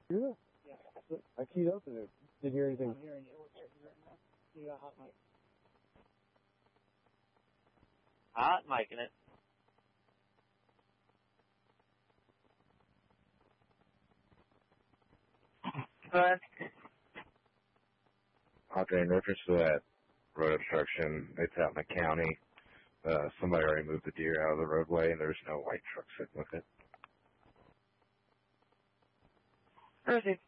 Yeah. Yeah. I keyed up and it didn't hear anything. I'm hearing you. You got a hot mic. Hot micing it. Go ahead. Andre, in reference to that road obstruction, it's out in the county. Somebody already moved the deer out of the roadway, and there's no white truck sitting with it. Where is he?